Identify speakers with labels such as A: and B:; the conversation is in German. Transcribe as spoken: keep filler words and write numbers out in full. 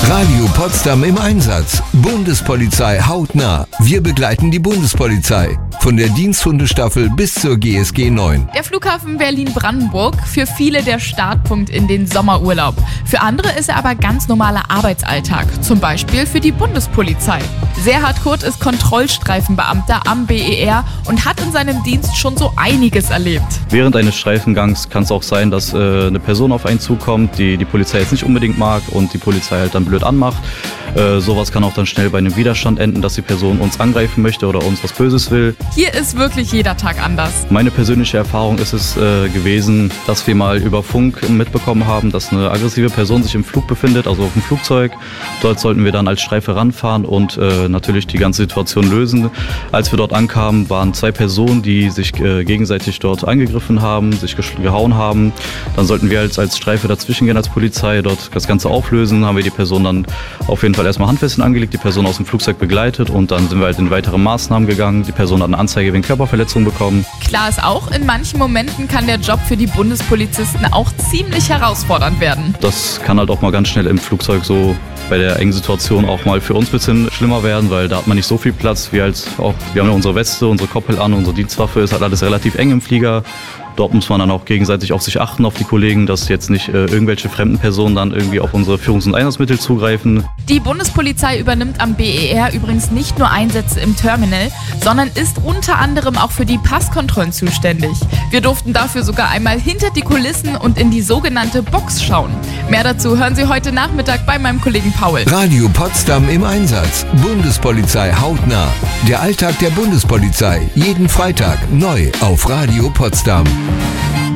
A: Radio Potsdam im Einsatz. Bundespolizei hautnah. Wir begleiten die Bundespolizei. Von der Diensthundestaffel bis zur G S G neun.
B: Der Flughafen Berlin-Brandenburg, für viele der Startpunkt in den Sommerurlaub. Für andere ist er aber ganz normaler Arbeitsalltag. Zum Beispiel für die Bundespolizei. Serhat Kurt ist Kontrollstreifenbeamter am B E R und hat in seinem Dienst schon so einiges erlebt.
C: Während eines Streifengangs kann es auch sein, dass äh, eine Person auf einen zukommt, die die Polizei jetzt nicht unbedingt mag und die Polizei halt dann blöd anmacht. Äh, sowas kann auch dann schnell bei einem Widerstand enden, dass die Person uns angreifen möchte oder uns was Böses will.
B: Hier ist wirklich jeder Tag anders.
C: Meine persönliche Erfahrung ist es äh, gewesen, dass wir mal über Funk mitbekommen haben, dass eine aggressive Person sich im Flug befindet, also auf dem Flugzeug. Dort sollten wir dann als Streife ranfahren und äh, natürlich die ganze Situation lösen. Als wir dort ankamen, waren zwei Personen, die sich äh, gegenseitig dort angegriffen haben, sich gehauen haben. Dann sollten wir als, als Streife dazwischen gehen als Polizei, dort das Ganze auflösen. Haben wir die Person dann auf jeden Fall erstmal Handfesseln angelegt, die Person aus dem Flugzeug begleitet und dann sind wir halt in weitere Maßnahmen gegangen. Die Person hat eine Anzeige wegen Körperverletzung bekommen.
B: Klar ist auch, in manchen Momenten kann der Job für die Bundespolizisten auch ziemlich herausfordernd werden.
C: Das kann halt auch mal ganz schnell im Flugzeug so bei der engen Situation auch mal für uns ein bisschen schlimmer werden, weil da hat man nicht so viel Platz. Wir, halt auch, wir haben ja unsere Weste, unsere Koppel an, unsere Dienstwaffe, ist halt alles relativ eng im Flieger. Dort muss man dann auch gegenseitig auf sich achten, auf die Kollegen, dass jetzt nicht äh, irgendwelche fremden Personen dann irgendwie auf unsere Führungs- und Einsatzmittel zugreifen.
B: Die Bundespolizei übernimmt am B E R übrigens nicht nur Einsätze im Terminal, sondern ist unter anderem auch für die Passkontrollen zuständig. Wir durften dafür sogar einmal hinter die Kulissen und in die sogenannte Box schauen. Mehr dazu hören Sie heute Nachmittag bei meinem Kollegen Paul.
A: Radio Potsdam im Einsatz. Bundespolizei hautnah. Der Alltag der Bundespolizei. Jeden Freitag neu auf Radio Potsdam.